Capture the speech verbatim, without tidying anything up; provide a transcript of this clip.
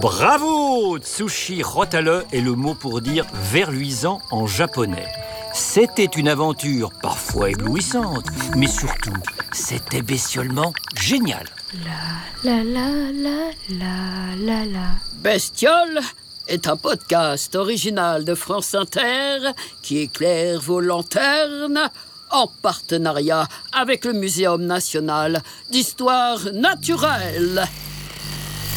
Bravo! Tsushi Rotale est le mot pour dire verluisant en japonais. C'était une aventure parfois éblouissante, mais surtout, c'était bestiolement génial. La la la la la la la. Bestiole est un podcast original de France Inter qui éclaire vos lanternes en partenariat avec le Muséum national d'histoire naturelle.